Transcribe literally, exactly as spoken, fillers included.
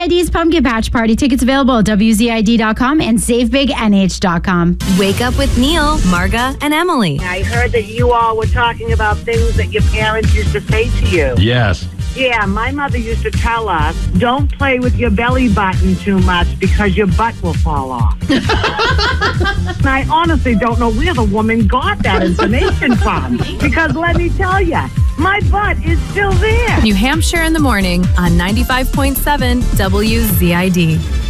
I D's Pumpkin Patch Party. Tickets available at W Z I D dot com and save big N H dot com. Wake up with Neil, Marga, and Emily. I heard that you all were talking about things that your parents used to say to you. Yes. Yeah, my mother used to tell us, don't play with your belly button too much because your butt will fall off. And I honestly don't know where the woman got that information from. Because let me tell you, my butt is still there. New Hampshire in the morning on ninety-five point seven W Z I D.